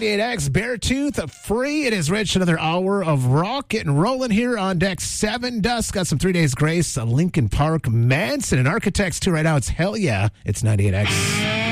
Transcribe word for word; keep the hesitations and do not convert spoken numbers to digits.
ninety-eight X, Beartooth, free. It is Rich, another hour of rock getting rolling here on deck seven. Dust got some Three Days Grace, Linkin Park, Manson, and Architects too right now. It's Hell Yeah. It's ninety-eight X.